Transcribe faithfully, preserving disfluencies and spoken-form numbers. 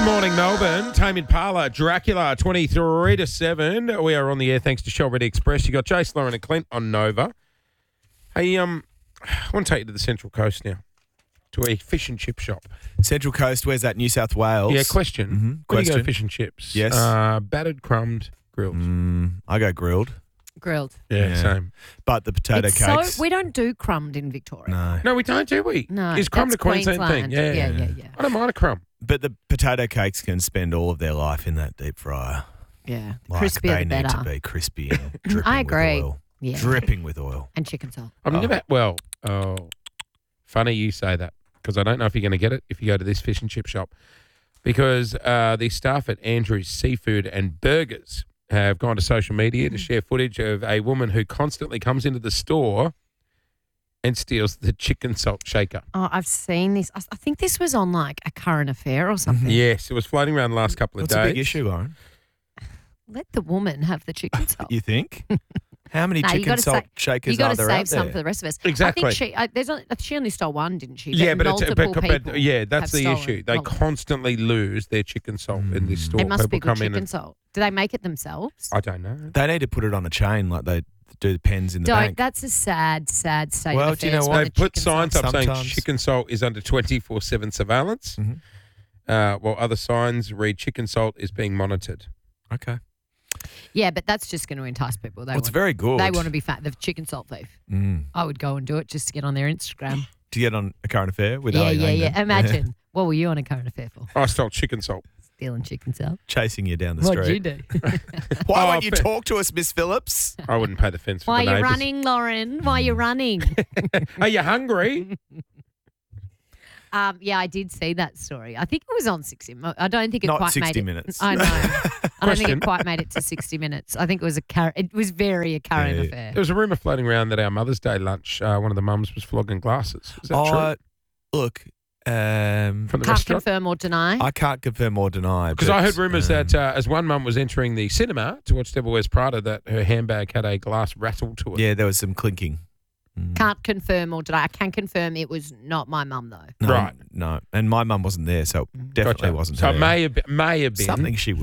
morning, Melbourne. Tame Impala, Dracula, twenty-three to seven. We are on the air thanks to Shell Ready Express. You got Jace, Lauren and Clint on Nova. Hey, um, I want to take you to the Central Coast now, to a fish and chip shop. Central Coast, where's that? New South Wales? Yeah, question. Mm-hmm. Where do you go Question. fish and chips? Yes. Uh, battered, crumbed, grilled. Mm, I go grilled, Grilled. Yeah, Yeah. same. but the potato It's cakes. So, we don't do crumbed in Victoria. no. No, we don't, do we? No, Is crumb that's a Queensland, Queensland. thing? Yeah. Yeah, yeah, yeah. I don't mind a crumb. But the potato cakes can spend all of their life in that deep fryer. Yeah. The Like crispier they the need better. to be crispy and dripping I agree. with oil. Yeah. Dripping with oil. And chicken salt. I've Oh. never, well, oh, funny you say that because I don't know if you're going to get it if you go to this fish and chip shop because uh, the staff at Andrew's Seafood and Burgers have gone to social media to share footage of a woman who constantly comes into the store and steals the chicken salt shaker. Oh, I've seen this. I I think this was on like a current affair or something. Yes, it was floating around the last couple of What's days. a big issue, Lauren? Let the woman have the chicken salt. You think? How many No, you chicken gotta salt sa- shakers you got are to there save out some there? for the rest of us. Exactly. I think she, uh, there's only, she only stole one, didn't she? Yeah, but it's multiple but, people but yeah, that's have the stolen issue. They multiple. constantly lose their chicken salt in this store. It must People be good come in chicken and, salt. Do they make it themselves? I don't know. They need to put it on a chain like they do the pens in the Don't. bank. That's a sad, sad state Well, of do you know affairs what? when They the put chicken signs salt- up saying Sometimes. chicken salt is under twenty-four seven surveillance, Mhm. uh, while other signs read chicken salt is being monitored. Okay. Yeah, but that's just going to entice people. They Well, it's want, very good. They want to be fat. The chicken salt thief. Mm. I would go and do it just to get on their Instagram. To get on a current affair with yeah, Ali yeah, Langdon. yeah. Imagine. What were you on a current affair for? I stole chicken salt. Stealing chicken salt. Chasing you down the What'd you street. do? Why Oh, won't you fair. talk to us, Miss Phillips? I wouldn't pay the fence for Why are the you neighbours. running, Lauren? Why are you running? Are you hungry? um, yeah, I did see that story. I think it was on sixty. Mo- I don't think it Not quite sixty made minutes. it. I know. I don't think Question. it quite made it to sixty minutes. I think it was a car- It was very a current Yeah. affair. There was a rumour floating around that our Mother's Day lunch, uh, one of the mums was flogging glasses. Is that Oh, true? look, um, From the Can't restaurant? confirm or deny. I can't confirm or deny. Because but, I heard rumours um, that uh, as one mum was entering the cinema to watch Devil Wears Prada, that her handbag had a glass rattle to it. Yeah, there was some clinking. Mm. Can't confirm or deny. I can confirm it was not my mum though. No, Right. No, and my mum wasn't there, so it definitely Gotcha. wasn't So her. it may have been, may have been Something she